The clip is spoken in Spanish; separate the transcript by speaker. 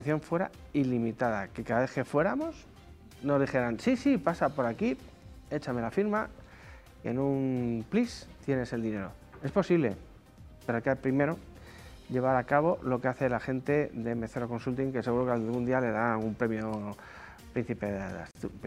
Speaker 1: fuera ilimitada, que cada vez que fuéramos nos dijeran, sí, sí, pasa por aquí, échame la firma, y en un plis tienes el dinero. Es posible, pero hay que primero llevar a cabo lo que hace la gente de M0 Consulting, que seguro que algún día le dan un premio Príncipe de Asturias.